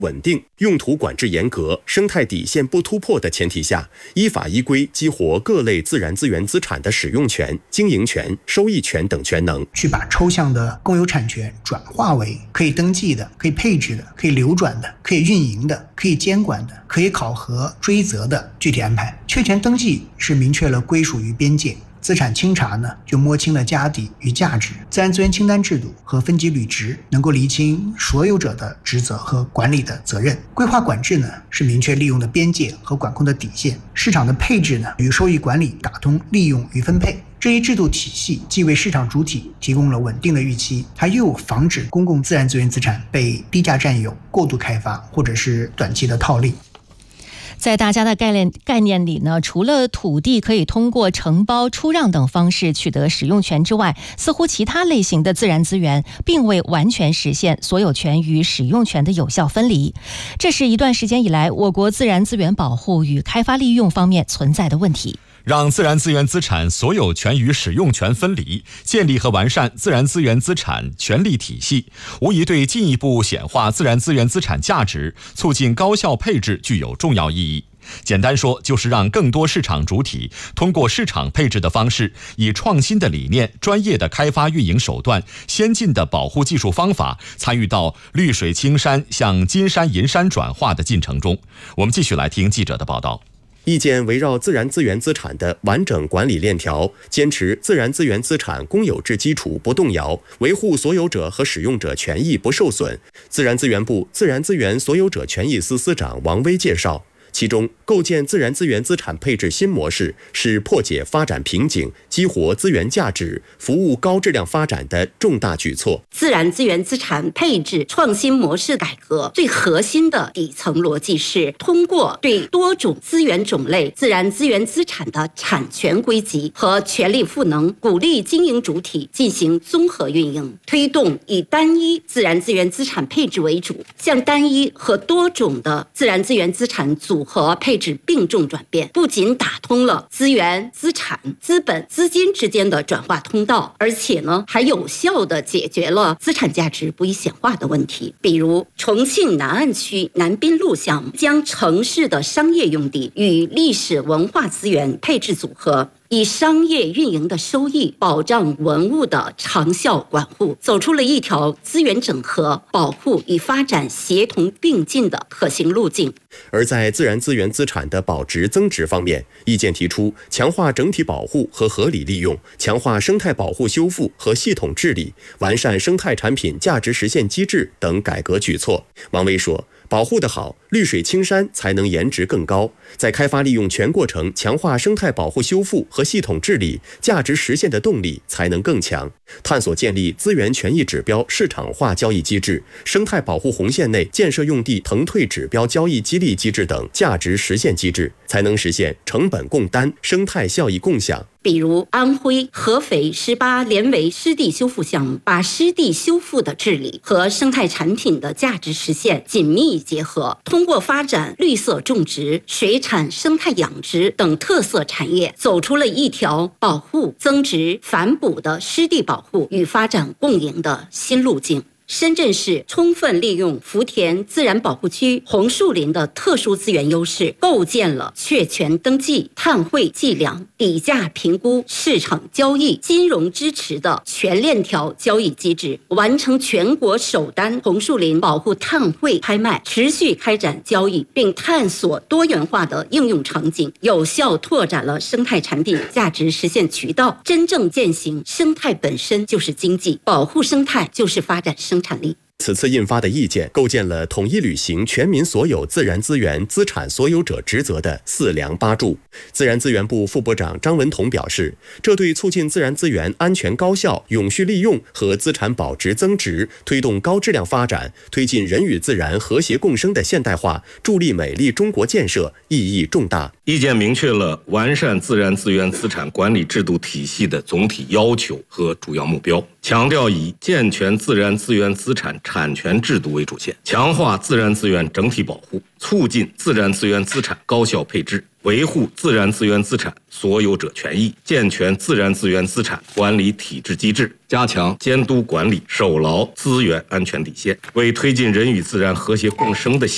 稳定、用途管制严格、生态底线不突破的前提下，依法依规激活各类自然资源资产的使用权、经营权、收益权等权能， 去把抽象的公有产权转化为可以登记的、可以配置的、可以流转的、可以运营的、可以监管的、可以考核追责的具体安排。确权登记是明确了归属与边界，资产清查呢，就摸清了家底与价值。自然资源清单制度和分级履职能够厘清所有者的职责和管理的责任。规划管制呢，是明确利用的边界和管控的底线。市场的配置呢，与收益管理打通利用与分配。这一制度体系既为市场主体提供了稳定的预期，它又防止公共自然资源资产被低价占有、过度开发或者是短期的套利。 在大家的概念里呢，除了土地可以通过承包、出让等方式取得使用权之外，似乎其他类型的自然资源并未完全实现所有权与使用权的有效分离。这是一段时间以来我国自然资源保护与开发利用方面存在的问题。 让自然资源资产所有权与使用权分离，建立和完善自然资源资产权利体系，无疑对进一步显化自然资源资产价值、促进高效配置具有重要意义。简单说，就是让更多市场主体通过市场配置的方式，以创新的理念、专业的开发运营手段、先进的保护技术方法，参与到绿水青山向金山银山转化的进程中。我们继续来听记者的报道。 意见围绕自然资源资产的完整管理链条，坚持自然资源资产公有制基础不动摇，维护所有者和使用者权益不受损。自然资源部自然资源所有者权益司司长王威介绍，其中构建自然资源资产配置新模式是破解发展瓶颈、激活资源价值、服务高质量发展的重大举措。 自然资源资产配置创新模式改革最核心的底层逻辑是通过对多种资源种类自然资源资产的产权归集和权利赋能，鼓励经营主体进行综合运营，推动以单一自然资源资产配置为主，向单一和多种的自然资源资产组合配置并重转变，不仅打通了资源、资产、资本、资金之间的转化通道，而且呢，还有效地解决了资产价值不易显化的问题。比如重庆南岸区南滨路项目，将城市的商业用地与历史文化资源配置组合，以商业运营的收益保障文物的长效管护，走出了一条资源整合、保护与发展协同并进的可行路径。 而在自然资源资产的保值增值方面，意见提出强化整体保护和合理利用，强化生态保护修复和系统治理，完善生态产品价值实现机制等改革举措。王威说，保护得好，绿水青山才能颜值更高。在开发利用全过程强化生态保护修复和系统治理，价值实现的动力才能更强。探索建立资源权益指标市场化交易机制，生态保护红线内建设用地腾退指标交易激励机制等价值实现机制，才能实现成本共担、生态效益共享。 比如安徽合肥18连围湿地修复项目，把湿地修复的治理和生态产品的价值实现紧密结合，通过发展绿色种植、水产生态养殖等特色产业，走出了一条保护、增值、反哺的湿地保护与发展共赢的新路径。深圳市充分利用福田自然保护区红树林的特殊资源优势，构建了确权登记、碳汇计量、底价评估、市场交易、金融支持的全链条交易机制，完成全国首单红树林保护碳汇拍卖，持续开展交易，并探索多元化的应用场景，有效拓展了生态产品价值实现渠道，真正践行生态本身就是经济，保护生态就是发展生产力。 此次印发的意见构建了统一履行全民所有自然资源资产所有者职责的4梁8柱。自然资源部副部长张文同表示，这对促进自然资源安全高效、永续利用和资产保值增值，推动高质量发展，推进人与自然和谐共生的现代化，助力美丽中国建设意义重大。 意见明确了完善自然资源资产管理制度体系的总体要求和主要目标，强调以健全自然资源资产产权制度为主线，强化自然资源整体保护，促进自然资源资产高效配置，维护自然资源资产所有者权益，健全自然资源资产管理体制机制，加强监督管理，守牢资源安全底线，为推进人与自然和谐共生的